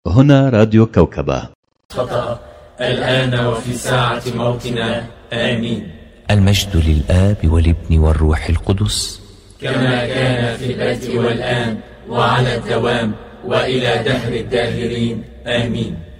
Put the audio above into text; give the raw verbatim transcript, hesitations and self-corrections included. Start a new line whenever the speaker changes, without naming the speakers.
هنا راديو كوكبة.
خطأ الآن وفي ساعة موتنا، آمين.
المجد للآب والابن والروح القدس،
كما كان في البدء والآن وعلى الدوام وإلى دهر الداهرين، آمين.